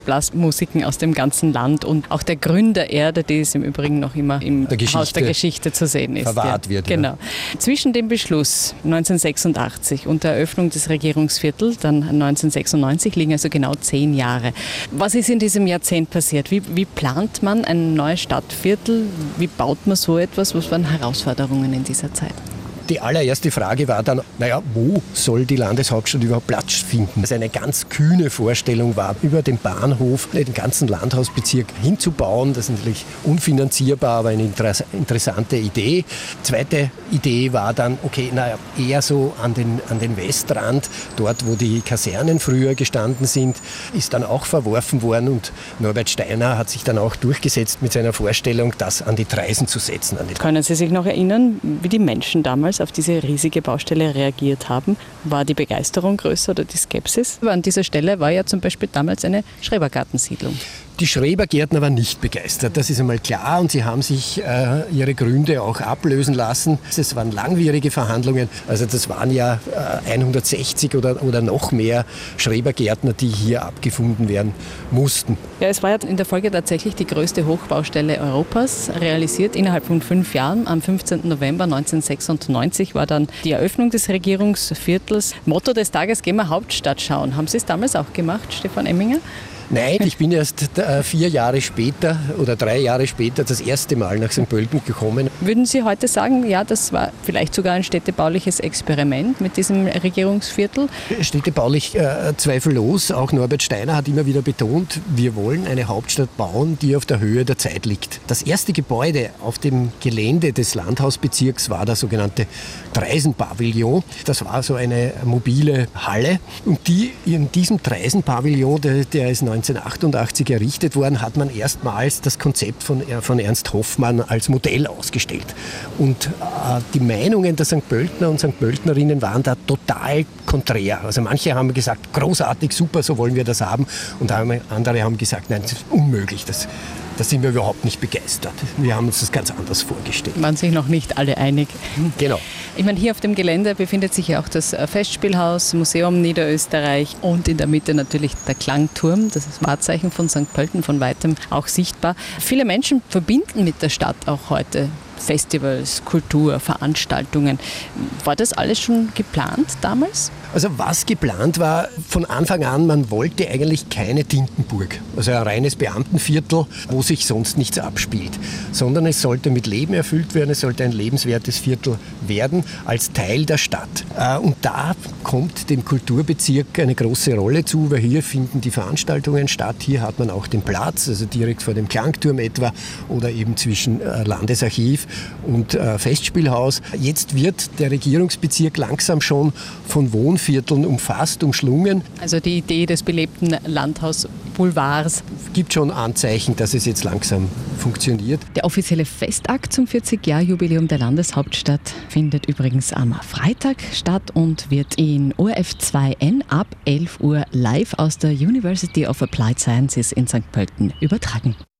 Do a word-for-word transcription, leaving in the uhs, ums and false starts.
Blasmusiken aus dem ganzen Land und auch der Grün der Erde, die es im Übrigen noch immer im der Haus der Geschichte zu sehen ist. Verwahrt ja. wird. Genau. Ja. Zwischen dem Beschluss neunzehnhundertsechsundachtzig und der Eröffnung des Regierungsviertels dann neunzehnhundertsechsundneunzig liegen also genau zehn Jahre. Was ist in diesem Jahrzehnt passiert? Wie, wie plant man ein neues Stadtviertel? Wie baut man so etwas? Was waren Herausforderungen in dieser Zeit? Die allererste Frage war dann, naja, wo soll die Landeshauptstadt überhaupt Platz finden? Also eine ganz kühne Vorstellung war, über den Bahnhof den ganzen Landhausbezirk hinzubauen. Das ist natürlich unfinanzierbar, aber eine interessante Idee. Zweite Idee war dann, okay, naja, eher so an den, an den Westrand, dort wo die Kasernen früher gestanden sind, ist dann auch verworfen worden und Norbert Steiner hat sich dann auch durchgesetzt mit seiner Vorstellung, das an die Traisen zu setzen. An die Können Sie sich noch erinnern, wie die Menschen damals auf diese riesige Baustelle reagiert haben? War die Begeisterung größer oder die Skepsis? Aber an dieser Stelle war ja zum Beispiel damals eine Schrebergartensiedlung. Die Schrebergärtner waren nicht begeistert, das ist einmal klar, und sie haben sich äh, ihre Gründe auch ablösen lassen. Es waren langwierige Verhandlungen, also das waren ja äh, hundertsechzig oder, oder noch mehr Schrebergärtner, die hier abgefunden werden mussten. Ja, es war ja in der Folge tatsächlich die größte Hochbaustelle Europas, realisiert innerhalb von fünf Jahren. Am fünfzehnten November neunzehnhundertsechsundneunzig war dann die Eröffnung des Regierungsviertels. Motto des Tages: Gehen wir Hauptstadt schauen. Haben Sie es damals auch gemacht, Stefan Emminger? Nein, ich bin erst äh, vier Jahre später oder drei Jahre später das erste Mal nach Sankt Pölten gekommen. Würden Sie heute sagen, ja, das war vielleicht sogar ein städtebauliches Experiment mit diesem Regierungsviertel? Städtebaulich äh, zweifellos. Auch Norbert Steiner hat immer wieder betont, wir wollen eine Hauptstadt bauen, die auf der Höhe der Zeit liegt. Das erste Gebäude auf dem Gelände des Landhausbezirks war der sogenannte Treisenpavillon. Das war so eine mobile Halle. Und die in diesem Treisenpavillon, der, der ist neunzehnhundertachtundachtzig errichtet worden, hat man erstmals das Konzept von, von Ernst Hoffmann als Modell ausgestellt. Und äh, die Meinungen der Sankt Pöltner und Sankt Pöltnerinnen waren da total konträr. Also manche haben gesagt, großartig, super, so wollen wir das haben. Und andere haben gesagt, nein, das ist unmöglich, das Da sind wir überhaupt nicht begeistert. Wir haben uns das ganz anders vorgestellt. Waren sich noch nicht alle einig. Genau. Ich meine, hier auf dem Gelände befindet sich ja auch das Festspielhaus, Museum Niederösterreich und in der Mitte natürlich der Klangturm, das ist Wahrzeichen von Sankt Pölten, von weitem auch sichtbar. Viele Menschen verbinden mit der Stadt auch heute Festivals, Kultur, Veranstaltungen. War das alles schon geplant damals? Also was geplant war von Anfang an, man wollte eigentlich keine Tintenburg, also ein reines Beamtenviertel, wo sich sonst nichts abspielt, sondern es sollte mit Leben erfüllt werden, es sollte ein lebenswertes Viertel werden als Teil der Stadt. Und da kommt dem Kulturbezirk eine große Rolle zu, weil hier finden die Veranstaltungen statt, hier hat man auch den Platz, also direkt vor dem Klangturm etwa oder eben zwischen Landesarchiv und Festspielhaus. Jetzt wird der Regierungsbezirk langsam schon von Wohnvierteln umfasst, umschlungen. Also die Idee des belebten Landhaus-Boulevards. Es gibt schon Anzeichen, dass es jetzt langsam funktioniert. Der offizielle Festakt zum vierzig-Jahr-Jubiläum der Landeshauptstadt findet übrigens am Freitag statt und wird in O R F zwei N ab elf Uhr live aus der University of Applied Sciences in Sankt Pölten übertragen.